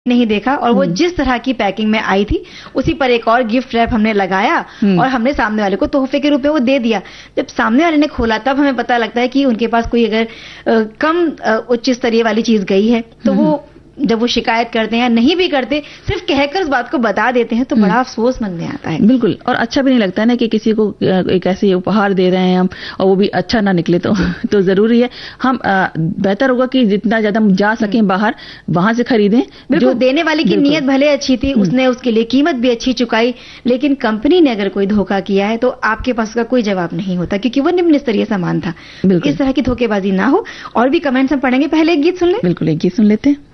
नहीं देखा और वो जिस तरह की पैकिंग में आई थी उसी पर एक और गिफ्ट रैप हमने लगाया और हमने सामने वाले को तोहफे के रूप में वो दे दिया। जब सामने वाले ने खोला तब हमें पता लगता है कि उनके पास कोई अगर कम उच्च स्तरीय वाली चीज गई है तो वो जब वो शिकायत करते हैं या नहीं भी करते, सिर्फ कहकर उस बात को बता देते हैं तो बड़ा अफसोस मन में आता है। बिल्कुल, और अच्छा भी नहीं लगता है ना कि किसी को एक ऐसे उपहार दे रहे हैं हम और वो भी अच्छा ना निकले तो जरूरी है हम बेहतर होगा कि जितना ज्यादा हम जा सकें बाहर वहां से खरीदें। जो देने वाले की नीयत भले अच्छी थी, उसने उसके लिए कीमत भी अच्छी चुकाई, लेकिन कंपनी ने अगर कोई धोखा किया है तो आपके पास उसका कोई जवाब नहीं होता क्योंकि वो निम्न स्तरीय सामान था। इस तरह की धोखेबाजी ना हो। और भी कमेंट्स हम पढ़ेंगे, पहले एक गीत सुन लें। बिल्कुल, एक गीत सुन लेते हैं।